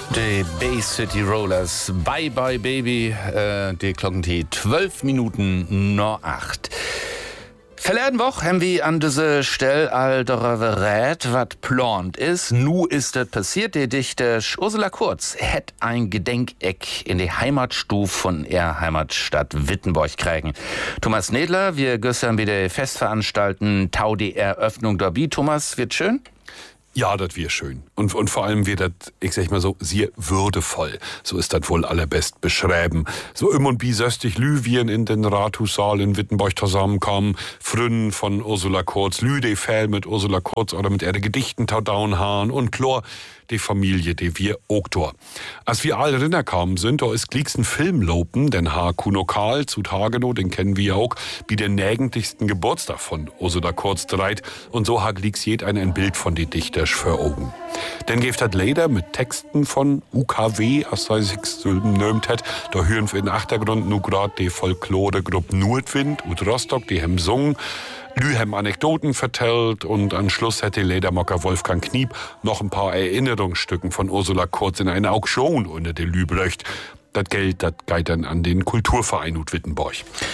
Die Bay City Rollers, Bye Bye Baby, die klokken die 12 Minuten nach 8. Verleden Woche haben wir an dieser Stelle all darüber geredet, was plant ist. Nu ist das passiert. Die Dichter Ursula Kurz hat ein Gedenkeck in die Heimatstuf von ihrer Heimatstadt Wittenborg kriegen. Thomas Nedler, wir gestern wieder Fest veranstalten, tau die Eröffnung dabei. Thomas, wird schön? Ja, das wär schön. Und vor allem wird das, ich sag mal so, sehr würdevoll. So ist das wohl allerbest beschreiben. So und wie söstig Lüwien in den Rathaussaal in Wittenborg zusammenkommen, Frünnen von Ursula Kurz, Lüde Fell mit Ursula Kurz oder mit ihre Gedichten Taudaunhahn und Chlor, die Familie, die wir Oktor. Als wir alle rinnerkamen sind, da ist glicksten Film lopen, den Kuno Karl zu Hagenow, den kennen wir auch, wie den nägendigsten Geburtstag von Ursula Kurz dreit. Und so hat gliecks jed ein Bild von die Dichter für Augen. Dann gibt das Leder mit Texten von UKW, als sei sich nömt hat. Da hören wir in Achtergrund nur grad die Folklore-Gruppe Nordwind und Rostock, die hem sungen. Lü haben Anekdoten vertellt und am Schluss hätte Ledermocker Wolfgang Kniep noch ein paar Erinnerungsstücken von Ursula Kurz in eine Auktion unter der Lübröcht. Das Geld, das geht dann an den Kulturverein Wittenborg.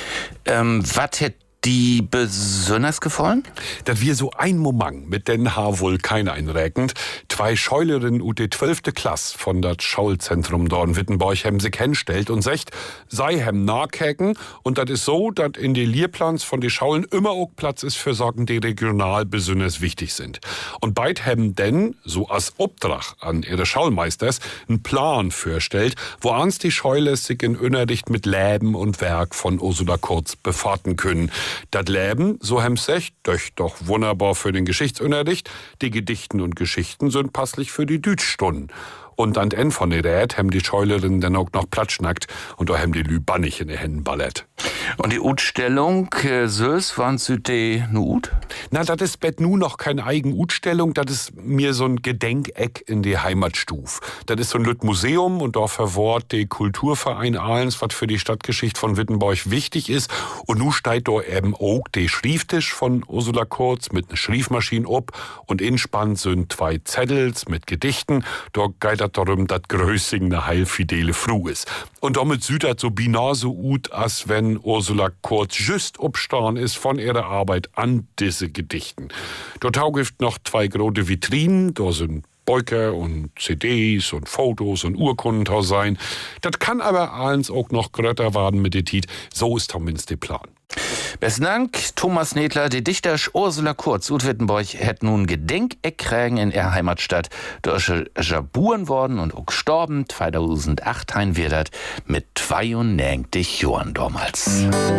Was hätt die besonders gefallen? Das wir so ein Moment mit den Vulkan einräkend. Zwei Scheulerinnen ut die 12. Klasse von das Schaulzentrum dort in Wittenborg haben sich hinstellt und sagt, sei hem nachkäken. Und das ist so, dass in die Lehrplans von die Schaulen immer auch Platz ist für Sachen, die regional besonders wichtig sind. Und beid haben denn, so als Obdrach an ihre Schaulmeisters, einen Plan vorstellt, wo ans die Scheule sich in Unterricht mit Leben und Werk von Ursula Kurz befahrten können. Das Leben, so hem's secht, doch wunderbar für den Geschichtsunterricht. Die Gedichten und Geschichten sind passlich für die Dütschstunden. Und an Ende von der Rät haben die Scheulerinnen dann auch noch platschnackt und da haben die Lü bannig in den Händen ballert. Und die Utstellung, Sös, wann süd die nu Ut? Na, das ist bet nu noch keine eigen Utstellung, das ist mir so ein Gedenkeck in die Heimatstuf. Das ist so ein Lütt Museum und da verwahrt die Kulturverein Ahlens, was für die Stadtgeschichte von Wittenborg wichtig ist. Und nu steht da eben auch der Schrieftisch von Ursula Kurz mit einer Schriefmaschine ob und inspannt sind zwei Zettels mit Gedichten. Da geht das darum, dass Größing eine heilfidele Fru ist. Und damit süd das so binar so ut, als wenn Ursula Kurz just obstan ist von ihrer Arbeit an diese Gedichten. Dort gibt noch zwei große Vitrinen, da sind Beuker und CDs und Fotos und Urkunden sein. Das kann aber eins auch noch grötter werden mit der Tit. So ist zumindest der Plan. Besten Dank, Thomas Nedler. Die Dichter Ursula Kurz ut Wittenborg hätt nun Gedenkeck kriegen in ihrer Heimatstadt. Da ist geboren worden und auch gestorben. 2008 wird das mit 92 Jahren damals.